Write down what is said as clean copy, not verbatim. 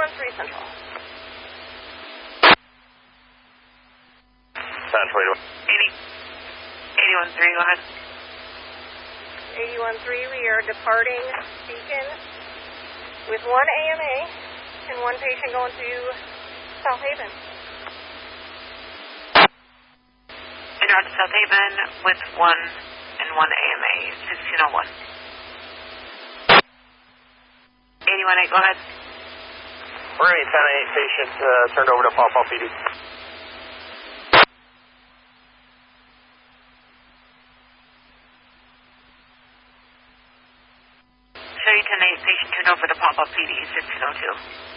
81-3 Central. Central 81-3, go ahead. 81-3, we are departing Beacon with 1 AMA and 1 patient going to South Haven. And on South Haven with 1 and 1 AMA, 1601. 81-8, go ahead. We're going to be 10-8 patient turned over to Paw Paw PD. Show you 10-8 patient turned over to Paw Paw PD, 1602.